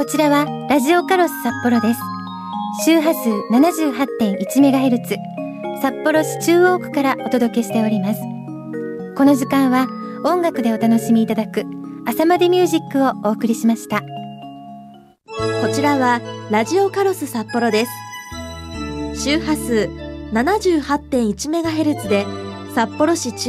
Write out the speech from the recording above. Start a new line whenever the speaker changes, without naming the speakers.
こちらはラジオカロス札幌です。周波数 78.1MHz、 札幌市中央区からお届けしております。この時間は音楽でお楽しみいただく朝までミュージックをお送りしました。
こちらはラジオカロス札幌です。周波数 78.1MHz で札幌市中